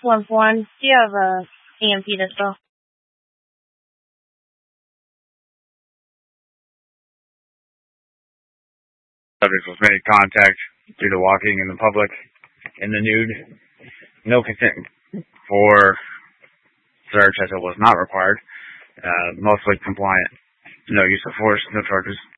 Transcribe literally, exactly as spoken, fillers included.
one one. Do you have a E M P dispo? Subject was made contact due to walking in the public in the nude. No consent for search as it was not required. Uh, mostly compliant. No use of force, no charges.